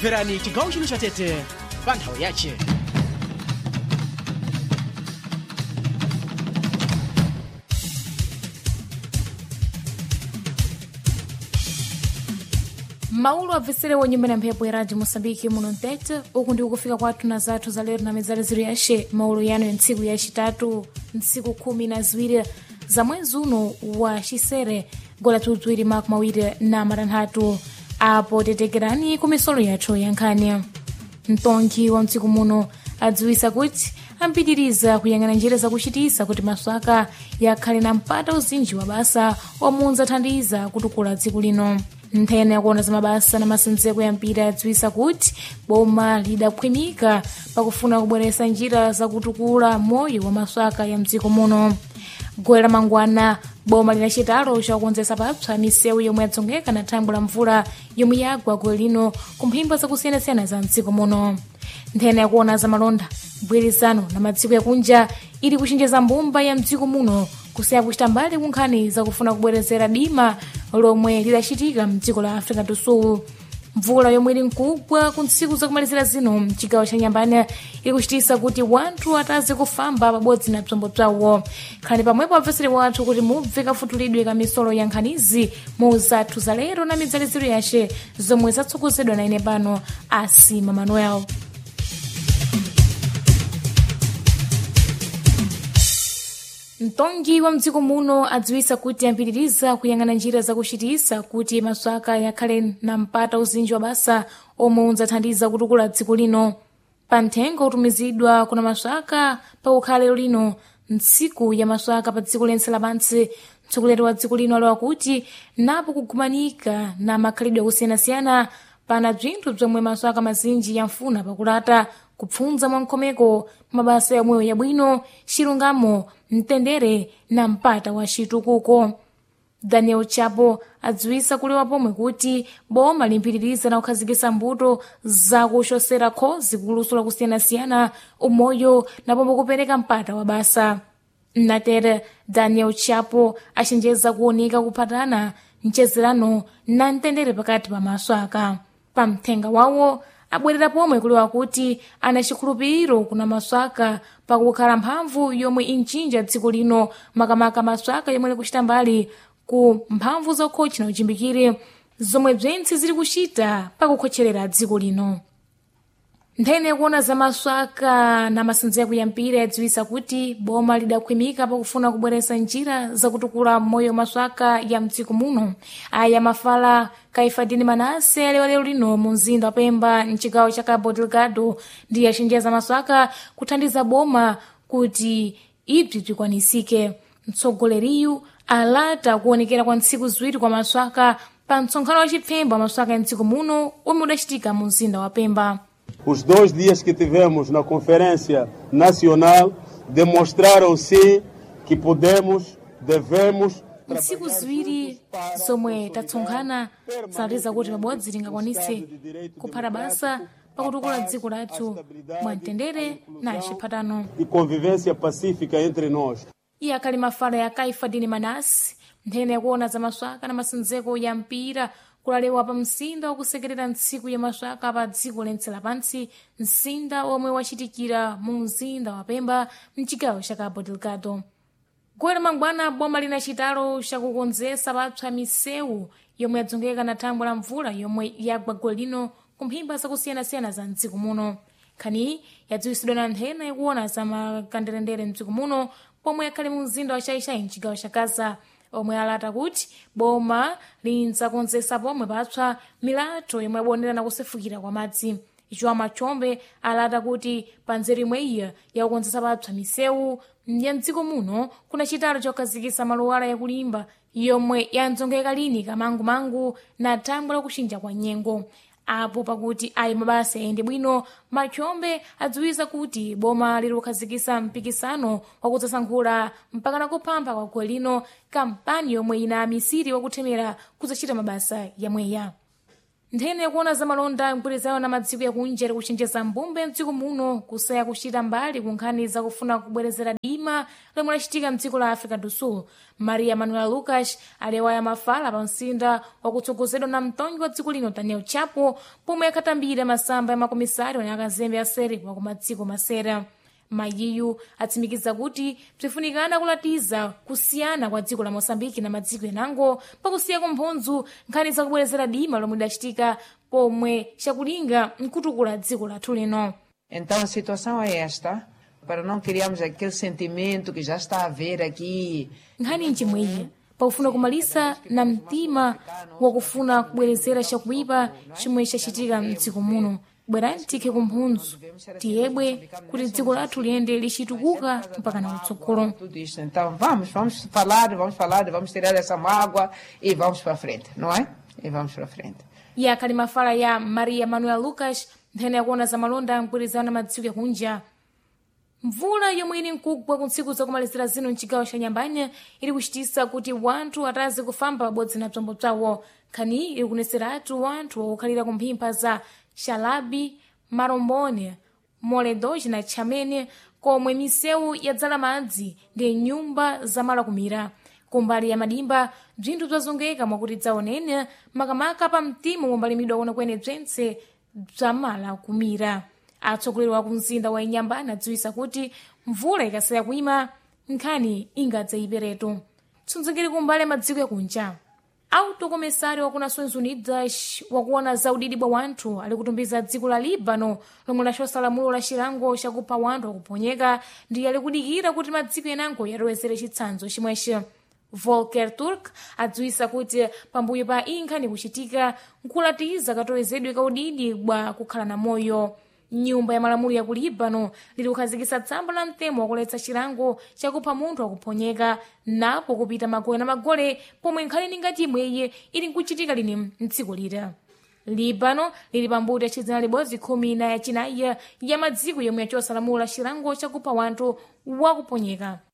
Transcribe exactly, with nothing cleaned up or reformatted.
mverani chigawo chino cha Tete pa nthawi yache. Maulo abvesere wonyembera mphepo ya Radio Mosambiki muno Mtete, uku ndi ukufika kwathu na zathu za lero na mezali ziri yashe maulo yanu ya ntsiku ya chitatu ntsiku khumi na ziwiri za mwezi uno wa Chisere gola tutuiri maku mawiri na matanthatu apo tetekerani ku misolo yathu yankhani. Mtongi wa mtsiku muno adziwisa kuti ampitiriza kuyang'ana njira zakuchitisa kuti maswaka yakhale na mpata uzinji wa basa omunza thandiza kutukula dziko lino. Nthene yakuona za mabasa na masenzeko ya mpira yadziwisa kuti boma lidakhwimika pakufuna kubweresa njira zakutukula moyo wa maswaka ya mdziko muno. Gwera mangwana boma lina chitalo chakukonzesa papsa misewu yomwe yatsongeka na thambo la mvula yomwe yagwa gwe lino ku mphimbo zakusiyanasiyana za mdziko muno. Nthene yakuona za malonda bwirizano na madziko yakunja ili kuchenjeza mbumba ya mdziko muno kusiya kuchita mbali kunkhani zakufuna kubwerezera dima lomwe lidachitika mdziko la Africa do Sul. Mvula yomwe ili nkugwa ku ntsiku zakumalizira zino mchigawo cha Nyambane ili kuchitisa kuti wanthu atazi kufamba pabodzi na bzombo bzawo. Khalani pamwepo abvesere wathu kuti mubve kafutulidwe ka misolo ya nkhanizi mu zathu za lero na midzaliziro yace zomwe zatsogozedwa na ine pano Asima Manuel. Mtongi wa mdziko muno adziwisa kuti ampitiriza kuyang'ana njira zakuchitisa kuti maswaka yakhale na mpata uzinji wa basa omwe unzathandiza kutukula dziko lino. Pa mthenga utumizidwa kuna maswaka pa ukhalero lino ntsiku ya maswaka pa dziko lense lapansi, mtsogoleri wa dziko lino alewa kuti napo kugumanika na makhalidwe akusiyanasiyana pana bzinthu bzomwe maswaka mazinji yamfuna pakulata kupfunza mwankhomeko mabasa yomweyo yabwino, chilungamo, mtendere na mpata wa chitukuko. Daniel Chapo adziwisa kulewa pomwe kuti boma limpitiriza na kukhazikisa mbuto za kuchosera khozi kuluso la kusiyanasiyana umoyo na pomwe kupereka mpata wa basa. Mnatere Daniel Chapo achenjeza kuoneka kuphatana mchezerano na mtendere pakati pa maswaka. Pa mthenga wawo abwerera pomwe kulewa kuti ana chikhulupiriro kuna maswaka pakukhala mphamvu yomwe inchinja dziko lino, makamaka maswaka yomwe ali kuchita mbali ku mphamvu zokhochi na uchimbikire zomwe bzentse zili kuchita pakukhocherera dziko lino. Nthene yakuona za maswaka na masenzeko ya mpira yadziwisa kuti boma lidakhwimika pakufuna kubweresa njira zakutukula moyo maswaka ya mdziko muno. Aya mafala Kaifadini Manase alewa lero lino mu mzinda wa Pemba mchigawo cha Cabo Delgado ndi achenjeza maswaka kuthandiza boma kuti ibzi bzikwanisike. Mtsogoleriyu alata kuonekera kwa ntsiku ziwiri kwa maswaka pa mtsonkhano wa chipfemba maswaka ya mdziko muno omwe udachitika mu mzinda wa Pemba. Os dois dias que tivemos na Conferência Nacional demonstraram sim que podemos, devemos. Ntsiku ziwiri zomwe tatsonkhana zinatiza kuti pabodzi tingakwanise kuphata basa pakutukula dziko lathu mwamtendere na chiphatano e convivência pacífica entre nós. Iye akhali mafala ya Kaifadini Manase, nthene yakuona za maswaka na masenzeko ya mpira kulalewa pa msinda wakusekerera ntsiku ya maswaka pa dziko lense lapansi, msinda omwe wachitikira mu mzinda wa Pemba mchigawo cha Cabo Delgado. Gwera mangwana boma lina chitalo chakukonzesa papsa misewu yomwe yadzongeka na thambo la mvula yomwe yagwa gwe lino ku mphimba zakusiyanasiyana za mdziko muno. Nkhani yadziwisidwa na nthena yakuona za makanderendere mdziko muno pomwe yakhale mu mzinda wa Xai-Xai mchigawo cha Gaza, omwe alata kuti boma linzakonzesa pomwe papsa milatho yomwe yabonera na kusefukira kwa madzi. Ichwa Machombe alata kuti panzeri imwe iya yakukonzesa papsa misewu ya mdziko muno kuna chitalo chokhazikisa maluwala yakulimba yomwe yanzongeka lini kamangumangu na thambo lakuchinja kwa nyengo. Apo pakuti ayi mabasa yayende bwino, Machombe adziwisa kuti boma lili kukhazikisa mpikisano wakudzasankhula mpaka nakuphampha kwa gwe lino kampani yomwe ina amisiri wakuthemera kudzachita mabasa yamweya. nthene yakuona za malonda mgwirizano na madziko yakunja ali kuchenjeza mbumbe mdziko muno kusaya kuchita mbali ku nkhani zakufuna kubwerezera dima lomwe lachitika mdziko la Africa do Sul. Maria Manuela Lucas aliwaya mafala pa msinda wakutsogozedwa na mtongi wa dziko lino Daniel Chapo pomwe akatambira masamba ya makomisari wa akazembe asere wa kumadziko masera. Mayiyu atsimikiza kuti bzifunikana kulatiza kusiyana kwa dziko la Mosambiki na madziko enango pakusiya kumphonzu nkhani zakubwerezera dima lomwe lidachitika pomwe chakulinga nkutukula dziko lathu lino. Então a situação é esta, para não criarmos aquele sentimento que já está a haver aqui. Nkhani njimweyi pakufuna kumalisa na mtima wakufuna kubwerezera chakuipa chomwe chachitika mdziko muno. Bwerani tikhe kumphunzu tiyebwe kuti dziko lathu liyende lichitukuka mpaka na utsogolo. Tudo isso, então vamos, vamos falar, vamos falar, vamos tirar essa mágoa e vamos para frente, não é? E vamos para frente. Ya kali mafala ya Maria Manuela Lucas nthene yakuona za malonda mgwirizano na madziko yakunja. Mvula yomwe ili nkugwa ku ntsiku zakumalizira zino mchigawo cha Nyambanya ili kuchitisa kuti wanthu atazi kufamba pabodzi na bzombo bzawo. Nkhani ili kuneseratu wanthu wakukhalira kumphimpa za Xalabi, Marombone, Moledoji na Chamene komwe misewu yadzala madzi ndi nyumba zamala kumira. Kumbali ya madimba bzinthu bzazongeka mwakuti dzaonene makamaka pa mtima wombalimidwa kuona kwene bzentse bzamala kumira. Atsogoleri wa kumzinda wa Inyambani adziwisa kuti mvula ikasaya kuima nkhani ingadza iperetu. Tsundzikiri kumbali madziko yakunja. Autokomesari wa ku Nações Unidas wakuona za udidi bwa wanthu ali kutumbiza dziko la Libano lomwe lachosa lamulo la chilango chakupha wanthu akuponyeka ndi ali kudikira kuti madziko enango yatowezere chitsanzo chimwechi. Volker Turk adziwisa kuti pambuyo pa inkhani kuchitika nkulatiza katowezedwe ka udidi bwa kukhala na moyo. Nyumba ya malamulo ya ku Libano lili kukhazikisa tsamba la mtemo wakuletsa chilango chakupha munthu akuponyeka napo kupita magole na magole pomwe nkhani ngati imweyi ili nkuchitika lini mdziko lira. Libano lili pambuyo chizina libodzi khumi na yachinayi ya madziko yomwe yachosa lamulo la chilango chakupha wanthu wakuponyeka.